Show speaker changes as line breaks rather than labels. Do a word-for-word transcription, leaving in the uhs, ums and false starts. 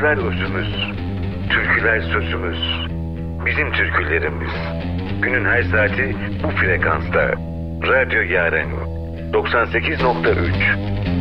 Sözler özümüz, türküler sözümüz. Bizim türkülerimiz. Günün her saati bu frekansta. Radyo Yaren doksan sekiz nokta üç.